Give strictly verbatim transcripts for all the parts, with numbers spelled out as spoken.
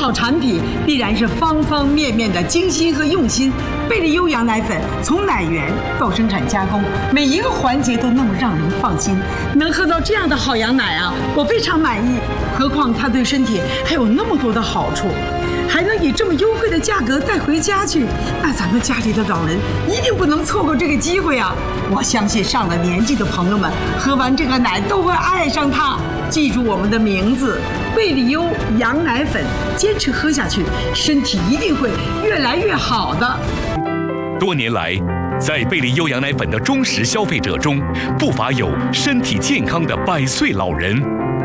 好产品必然是方方面面的精心和用心。贝利优羊奶粉从奶源到生产加工，每一个环节都那么让人放心。能喝到这样的好羊奶啊，我非常满意。何况它对身体还有那么多的好处，还能以这么优惠的价格带回家去，那咱们家里的老人一定不能错过这个机会啊！我相信上了年纪的朋友们喝完这个奶都会爱上它。记住我们的名字，贝利优羊奶粉，坚持喝下去，身体一定会越来越好的。 多年来，在贝利优羊奶粉的忠实消费者中，不乏有身体健康的百岁老人。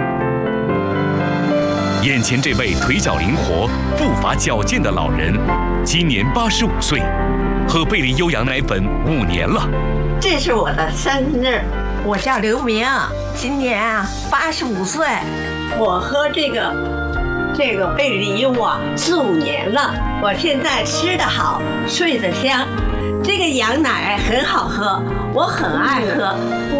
眼前这位腿脚灵活、步伐矫健的老人，今年八十五岁，喝贝利优羊奶粉五年了。 这是我的生日， 我叫刘明，今年啊八十五岁。 我喝这个这个贝利优啊四五年了，我现在吃得好，睡得香。这个羊奶很好喝，我很爱喝。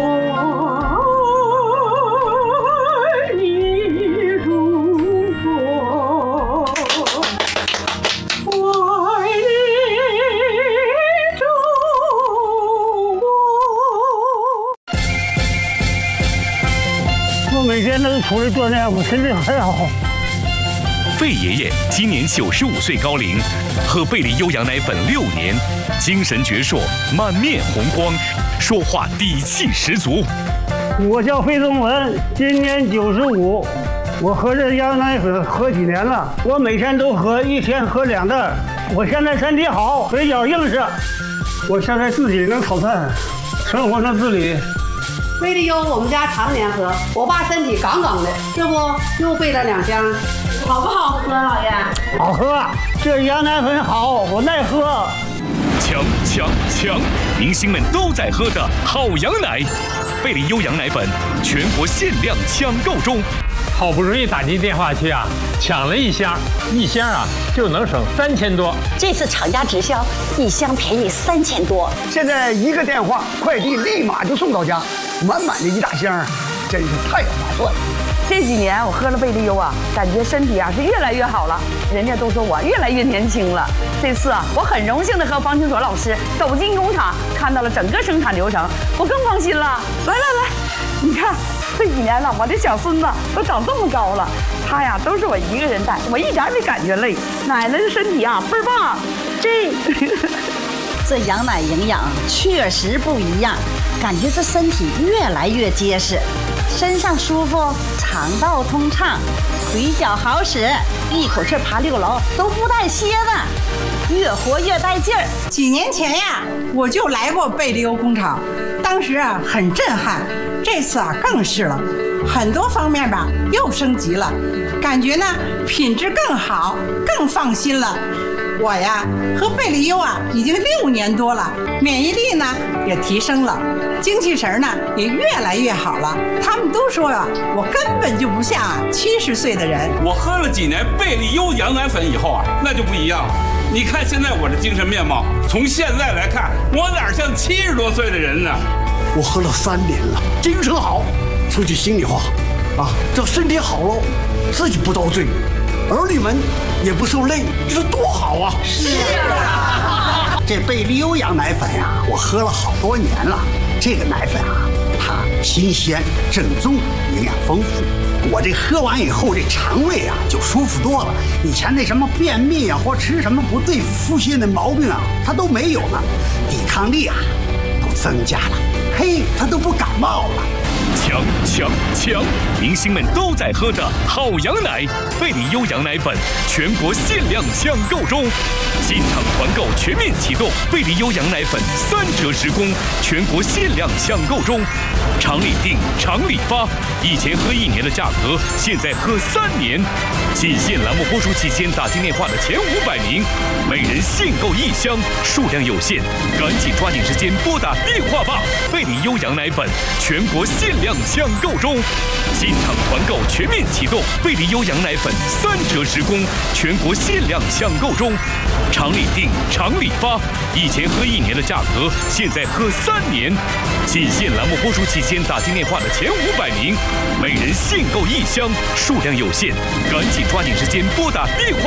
我每天都出来锻炼，我身体很好。 费爷爷今年九十五岁高龄，喝贝利优羊奶粉六年，精神矍铄，满面红光，说话底气十足。 我叫费宗文，今年九十五，我喝这羊奶粉喝几年了，我每天都喝，一天喝两袋。我现在身体好，腿脚硬实，我现在自己能炒菜，生活能自理。 贝利优我们家常年喝，我爸身体杠杠的，这不又备了两箱，好不好喝，老爷？ 好喝，这羊奶粉好，我耐喝。 强强强！明星们都在喝的好羊奶，贝利优羊奶粉全国限量抢购中。 好不容易打进电话去啊，抢了一箱，一箱啊就能省三千多。 这次厂家直销，一箱便宜三千多。 现在一个电话，快递立马就送到家，满满的一大箱，真是太划算了。 这几年我喝了贝利优啊，感觉身体啊是越来越好了，人家都说我越来越年轻了。这次啊，我很荣幸的和方清所老师走进工厂，看到了整个生产流程，我更放心了。来来来，你看这几年了，我的小孙子都长这么高了，他呀都是我一个人带，我一点没感觉累。奶奶的身体啊倍儿棒，这这羊奶营养确实不一样，感觉这身体越来越结实，身上舒服，肠道通畅，腿脚好使，一口气爬六楼都不带歇的，越活越带劲儿。 几年前呀，我就来过贝利优工厂，当时啊很震撼，这次啊更是了，很多方面吧又升级了，感觉呢品质更好，更放心了。我呀喝贝利优啊已经六年多了，免疫力呢也提升了，精气神呢也越来越好了。他们都说啊，我根本就不像啊七十岁的人。 我喝了几年贝利优羊奶粉以后啊，那就不一样了。你看现在我的精神面貌，从现在来看，我哪像七十多岁的人呢？ 我喝了三年了，精神好。说句心里话，啊，这身体好了，自己不遭罪，儿女们也不受累，这是多好啊！ 是啊， 这贝利优羊奶粉呀、啊，我喝了好多年了。这个奶粉啊，它新鲜、正宗，营养丰富。我这喝完以后，这肠胃啊就舒服多了。以前那什么便秘啊，或吃什么不对付些的毛病啊，它都没有了，抵抗力啊都增加了。嘿，它都不感冒了。 强强强！明星们都在喝的好羊奶，贝利优羊奶粉全国限量抢购中，进场团购全面启动，贝利优羊奶粉三折十公，全国限量抢购中，厂里订，厂里发，以前喝一年的价格，现在喝三年。仅限栏目播出期间打进电话的前五百名，每人限购一箱，数量有限，赶紧抓紧时间拨打电话吧！贝利优羊奶粉全国限量抢购中，进场团购全面启动，贝利优羊奶粉三折十公，全国限量抢购中，厂里订，厂里发，以前喝一年的价格，现在喝三年。仅限栏目播出期间打进电话的前五百名，每人限购一箱，数量有限，赶紧抓紧时间拨打电话。